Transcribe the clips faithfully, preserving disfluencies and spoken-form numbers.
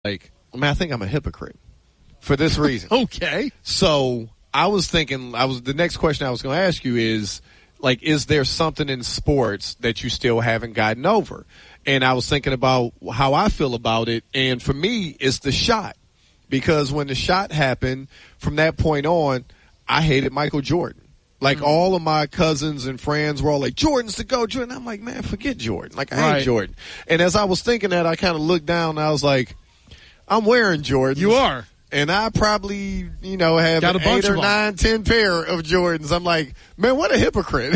like, I mean, I think I'm a hypocrite for this reason. Okay. So I was thinking, I was the next question I was going to ask you is, like, is there something in sports that you still haven't gotten over? And I was thinking about how I feel about it. And for me, it's the shot. Because when the shot happened, from that point on, I hated Michael Jordan. Like, mm-hmm. all of my cousins and friends were all like, Jordan's the GOAT. Jordan. I'm like, man, forget Jordan. Like, I right. hate Jordan. And as I was thinking that, I kind of looked down and I was like, I'm wearing Jordans. You are. And I probably, you know, have Got a bunch eight or of nine, ten pair of Jordans. I'm like, man, what a hypocrite.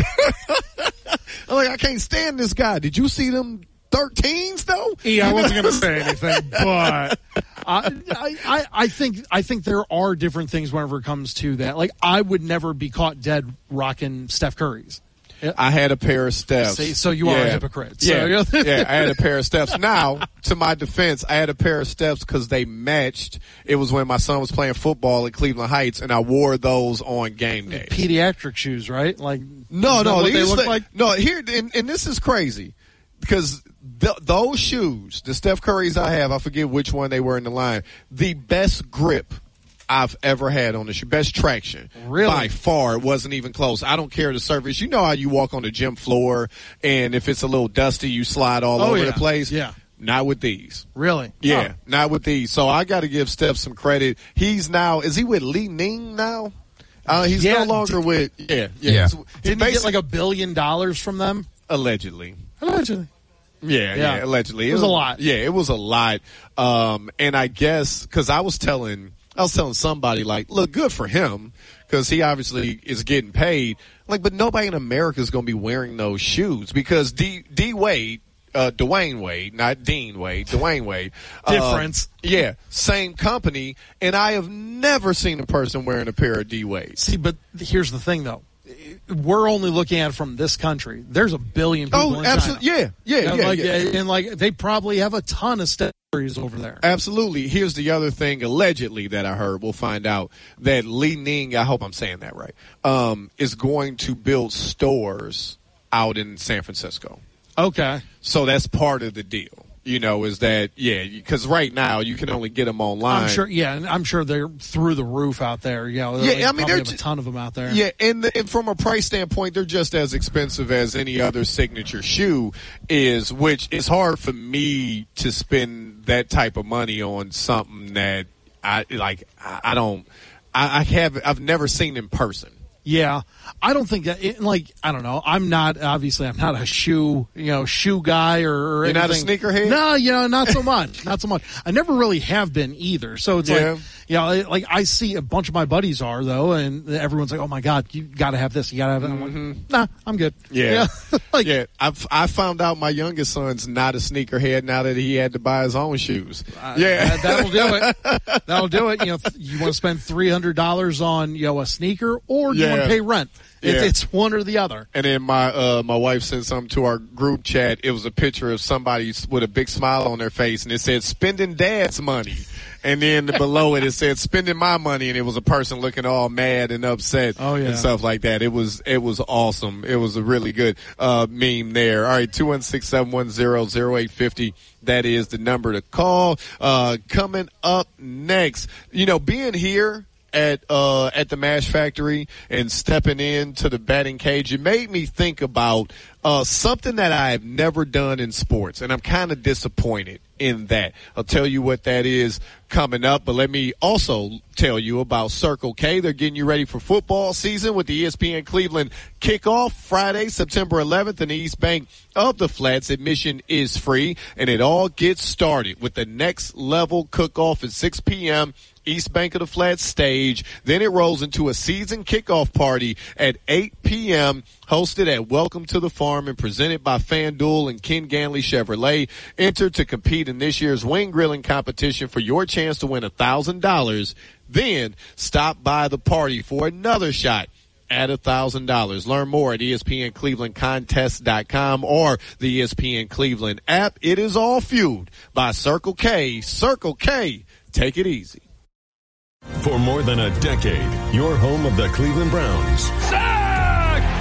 I'm like, I can't stand this guy. Did you see them thirteens though? Yeah, I wasn't going to say anything, but I, I, I think, I think there are different things whenever it comes to that. Like, I would never be caught dead rocking Steph Curry's. I had a pair of Stephs. See, so you yeah. are a hypocrite. So. Yeah, yeah, I had a pair of Stephs. Now, to my defense, I had a pair of Stephs because they matched. It was when my son was playing football at Cleveland Heights, and I wore those on game day. Pediatric shoes, right? Like no, no, what they look like, like. No, here, and, and this is crazy because th- those shoes, the Steph Currys I have, I forget which one they were in the line. The best grip I've ever had on the shoe. Best traction. Really? By far. It wasn't even close. I don't care the surface. You know how you walk on the gym floor and if it's a little dusty, you slide all oh, over yeah. the place? Yeah. Not with these. Really? Yeah. Oh. Not with these. So I got to give Steph some credit. He's now, is he with Li Ning now? Uh, he's yeah, no longer d- with, yeah. Yeah. yeah. It's, Didn't he get like a billion dollars from them? Allegedly. Allegedly. Yeah, yeah, yeah, allegedly. It was, it was a lot. Yeah, it was a lot. Um, and I guess, cause I was telling, I was telling somebody, like, look, good for him, because he obviously is getting paid. Like, but nobody in America is going to be wearing those shoes because D, D Wade, uh, Dwayne Wade, not Dean Wade, Dwayne Wade. Difference. Uh, yeah, same company, and I have never seen a person wearing a pair of D Wades. See, but here's the thing, though. We're only looking at it from this country. There's a billion people oh, in absolutely. China. Yeah, yeah, and yeah, like, yeah. And, like, they probably have a ton of stories over there. Absolutely. Here's the other thing, allegedly, that I heard. We'll find out that Li Ning, I hope I'm saying that right, um, is going to build stores out in San Francisco. Okay. So that's part of the deal. You know, is that, yeah, because right now you can only get them online. I'm sure, yeah, and I'm sure they're through the roof out there. You know, yeah, like, I mean, there's have a ton of them out there. Yeah, and, the, and from a price standpoint, they're just as expensive as any other signature shoe is, which is hard for me to spend that type of money on something that I, like, I, I don't, I, I have, I've never seen in person. Yeah, I don't think that. It, like, I don't know. I'm not obviously. I'm not a shoe, you know, shoe guy or. or You're anything. not a sneakerhead? No, you know, not so much. Not so much. I never really have been either. So it's yeah. like, you know, like I see a bunch of my buddies are though, and everyone's like, "Oh my God, you got to have this. You got to have that." I'm mm-hmm. like, "Nah, I'm good." Yeah, yeah. like, yeah. I've I found out my youngest son's not a sneakerhead now that he had to buy his own shoes. Uh, yeah, that, that'll do it. That'll do it. You know, you want to spend three hundred dollars on you know a sneaker, or do yeah. you want to pay rent? Yeah. It's, it's one or the other. And then my uh, my wife sent something to our group chat. It was a picture of somebody with a big smile on their face, and it said "spending dad's money." And then below it, it said "spending my money," and it was a person looking all mad and upset oh, yeah. and stuff like that. It was it was awesome. It was a really good uh, meme there. All right, two one six seven one zero zero eight five zero. That is the number to call. Uh, coming up next, you know, being here at uh at the Mash Factory and stepping into the batting cage, it made me think about uh something that I have never done in sports, and I'm kind of disappointed in that. I'll tell you what that is coming up, but let me also tell you about Circle K. They're getting you ready for football season with the E S P N Cleveland kickoff Friday, September eleventh in the East Bank of the Flats. Admission is free, and it all gets started with the next level cook-off at six p.m. East Bank of the Flats stage. Then it rolls into a season kickoff party at eight p.m. hosted at Welcome to the Farm and presented by FanDuel and Ken Ganley Chevrolet. Enter to compete in this year's wing grilling competition for your chance to win one thousand dollars. Then stop by the party for another shot at one thousand dollars. Learn more at E S P N Cleveland Contest dot com or the E S P N Cleveland app. It is all fueled by Circle K. Circle K. Take it easy. For more than a decade, your home of the Cleveland Browns. Sack!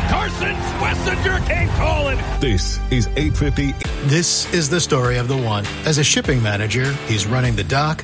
Carson Schlesinger came calling. This is eight fifty. This is the story of the one. As a shipping manager, he's running the dock,